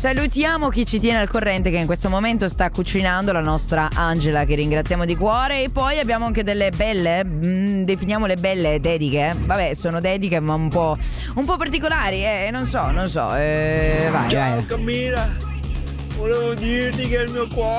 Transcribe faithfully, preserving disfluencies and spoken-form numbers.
Salutiamo chi ci tiene al corrente, che in questo momento sta cucinando, la nostra Angela, che ringraziamo di cuore. E poi abbiamo anche delle belle, mm, definiamole belle dediche. Vabbè, sono dediche ma un po', un po' particolari, eh, non so, non so. Eh, vai, Ciao vai. Camilla, volevo dirti che il mio cuore